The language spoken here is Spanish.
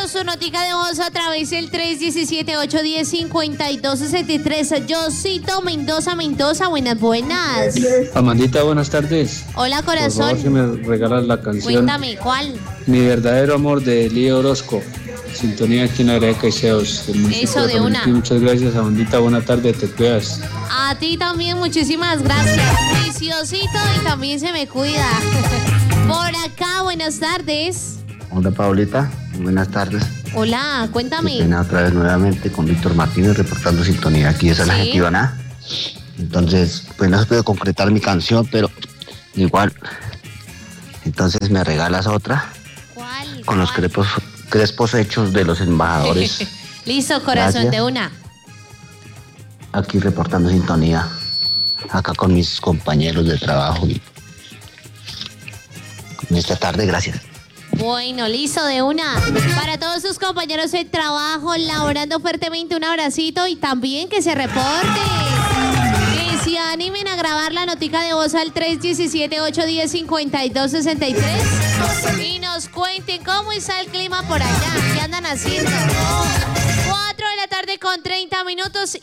enviándonos su notica de voz a través del 317-810-5263. Josito Mendoza, buenas. Amandita, buenas tardes. Hola, Por favor, corazón. si me regalas la canción Cuéntame, ¿cuál? Mi verdadero amor de Lío Orozco. Sintonía aquí en la Grada de Caicedos. Eso, de una. Muchas gracias, Amandita. Buena tarde, te cuidas. A ti también, muchísimas gracias. Juiciosito y también se me cuida. Por acá, buenas tardes. Hola, Paulita. Buenas tardes. Hola, cuéntame. Estoy otra vez nuevamente con Víctor Martínez reportando sintonía aquí de San Sí. Ivana. Entonces, pues no se puede concretar mi canción, pero igual. Entonces me regalas otra ¿Cuál? con los crespos hechos de los embajadores. Listo, corazón, Gracias. de una. Aquí reportando sintonía. Acá con mis compañeros de trabajo. Y en esta tarde, gracias. Bueno, listo, de una. Para todos sus compañeros de trabajo, laborando fuertemente, un abracito y también que se reporte. Que se animen a grabar la notica de voz al 317-810-5263 y nos cuenten cómo está el clima por allá, qué andan haciendo. 4 de la tarde con 30 minutos.